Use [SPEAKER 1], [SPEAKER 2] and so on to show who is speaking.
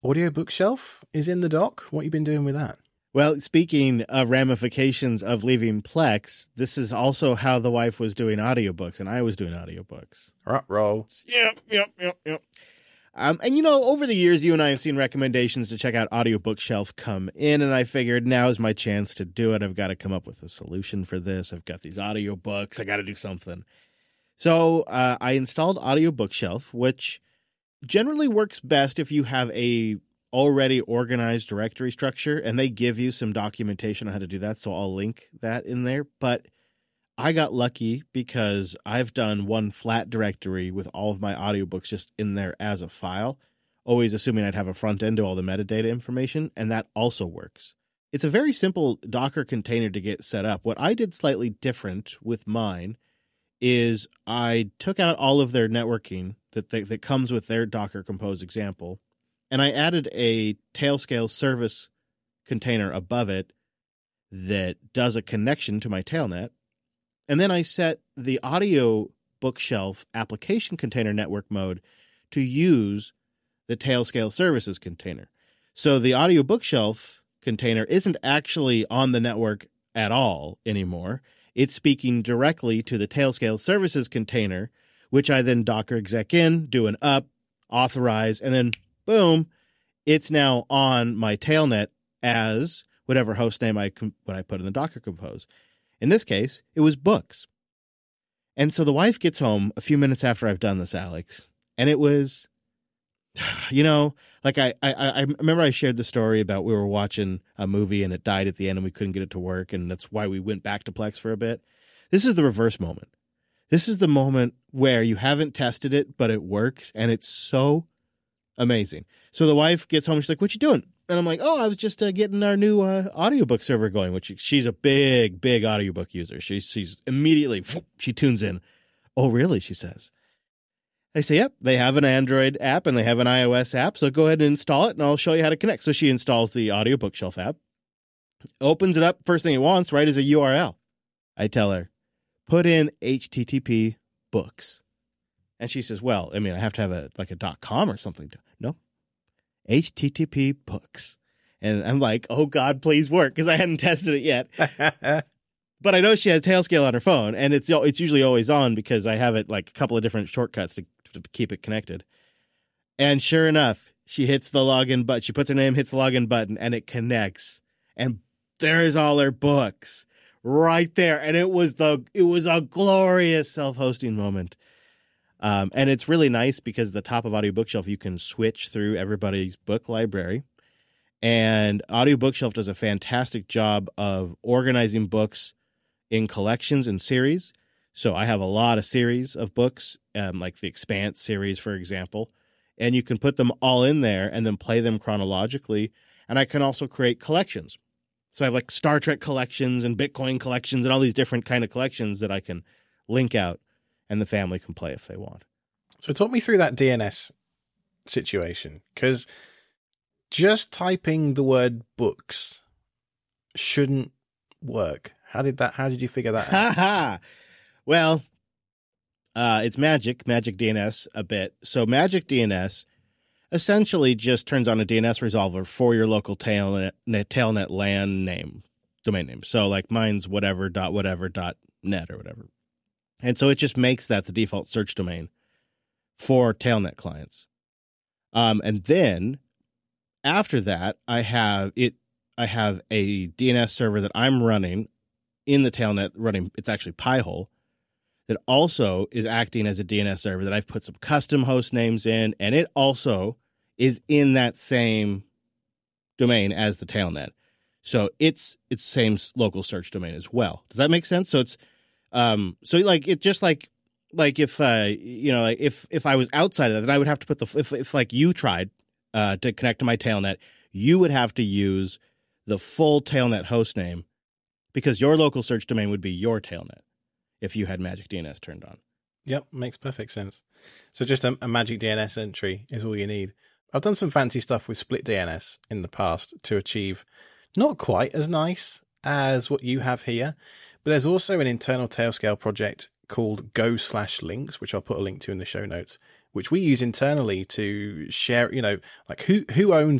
[SPEAKER 1] Audio Bookshelf is in the dock. What have you been doing with that?
[SPEAKER 2] Well, speaking of ramifications of leaving Plex, this is also how the wife was doing audiobooks, and I was doing audiobooks.
[SPEAKER 1] Roll.
[SPEAKER 2] Yep. And, over the years, you and I have seen recommendations to check out Audio Bookshelf come in, and I figured now is my chance to do it. I've got to come up with a solution for this. I've got these audiobooks. I got to do something. So I installed Audio Bookshelf, which generally works best if you have a already organized directory structure, and they give you some documentation on how to do that, so I'll link that in there. But I got lucky because I've done one flat directory with all of my audiobooks just in there as a file, always assuming I'd have a front end to all the metadata information, and that also works. It's a very simple Docker container to get set up. What I did slightly different with mine is I took out all of their networking that comes with their Docker Compose example, and I added a Tailscale service container above it that does a connection to my Tailnet. And then I set the Audio Bookshelf application container network mode to use the Tailscale services container. So the Audio Bookshelf container isn't actually on the network at all anymore. It's speaking directly to the Tailscale services container, which I then Docker exec in, do an up, authorize, and then boom, it's now on my Tailnet as whatever host name I put in the Docker Compose. In this case, it was books. And so the wife gets home a few minutes after I've done this, Alex, and it was, like I remember I shared the story about we were watching a movie and it died at the end and we couldn't get it to work, and that's why we went back to Plex for a bit. This is the reverse moment. This is the moment where you haven't tested it, but it works, and it's so amazing. So the wife gets home, she's like, "What you doing?" And I'm like, "Oh, I was just getting our new audiobook server going," which she's a big audiobook user. She's immediately, she tunes in. "Oh, really?" she says. I say, "Yep, they have an Android app and they have an iOS app, so go ahead and install it and I'll show you how to connect." So she installs the Audio Bookshelf app, opens it up. First thing it wants, right, is a URL. I tell her, "Put in HTTP books." And she says, "Well, I mean, I have to have a .com or something." No, HTTP books. And I'm like, oh God, please work, because I hadn't tested it yet. But I know she has Tailscale on her phone, and it's usually always on because I have it like a couple of different shortcuts to keep it connected. And sure enough, she hits the login button. She puts her name, hits the login button, and it connects. And there's all her books right there. And it was a glorious self-hosting moment. And it's really nice because at the top of Audio Bookshelf, you can switch through everybody's book library. And Audio Bookshelf does a fantastic job of organizing books in collections and series. So I have a lot of series of books, like the Expanse series, for example. And you can put them all in there and then play them chronologically. And I can also create collections. So I have like Star Trek collections and Bitcoin collections and all these different kind of collections that I can link out. And the family can play if they want.
[SPEAKER 1] So talk me through that DNS situation, because just typing the word books shouldn't work. How did you figure that out?
[SPEAKER 2] Well, it's Magic DNS a bit. So Magic DNS essentially just turns on a DNS resolver for your local Tailnet LAN name, domain name. So like mine's whatever.net or whatever. And so it just makes that the default search domain for Tailnet clients. And then after that, I have a DNS server that I'm running in the Tailnet it's actually Pi-hole, that also is acting as a DNS server that I've put some custom host names in, and it also is in that same domain as the Tailnet. So it's same local search domain as well. Does that make sense? So it's so like it just like if if I was outside of that, then I would have to put if like you tried to connect to my Tailnet, you would have to use the full Tailnet host name, because your local search domain would be your Tailnet if you had Magic DNS turned on.
[SPEAKER 1] Yep, makes perfect sense. So just a Magic DNS entry is all you need. I've done some fancy stuff with Split DNS in the past to achieve not quite as nice as what you have here, but there's also an internal Tailscale project called go/links, which I'll put a link to in the show notes, which we use internally to share, like who owns